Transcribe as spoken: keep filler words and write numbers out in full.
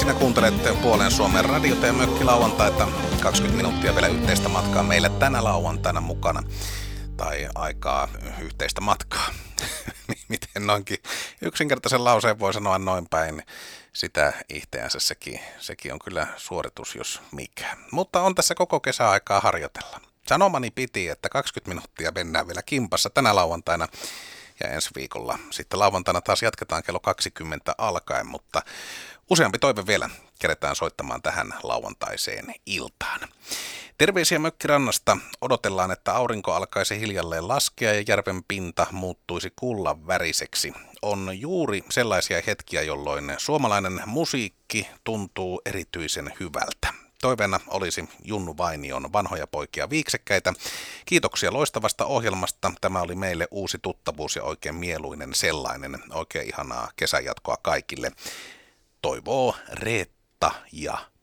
sinä kuuntelet Puolen Suomen radiota ja mökkilauantaita. kaksikymmentä minuuttia vielä yhteistä matkaa meille tänä lauantaina mukana. Tai aikaa yhteistä matkaa. Miten noinkin yksinkertaisen lauseen voi sanoa noin päin. Sitä itseänsä sekin, sekin on kyllä suoritus, jos mikä. Mutta on tässä koko kesäaikaa harjoitella. Sanomani piti, että kaksikymmentä minuuttia mennään vielä kimpassa tänä lauantaina. Ja ensi viikolla sitten lauantaina taas jatketaan kello kaksikymmentä alkaen, mutta useampi toive vielä keretään soittamaan tähän lauantaiseen iltaan. Terveisiä Mökkirannasta. Odotellaan, että aurinko alkaisi hiljalleen laskea ja järven pinta muuttuisi kullan väriseksi. On juuri sellaisia hetkiä, jolloin suomalainen musiikki tuntuu erityisen hyvältä. Toiveena olisi Junnu Vainion Vanhoja poikia viiksekkäitä. Kiitoksia loistavasta ohjelmasta. Tämä oli meille uusi tuttavuus ja oikein mieluinen sellainen. Oikein ihanaa kesänjatkoa kaikille. Toivoo Reetta ja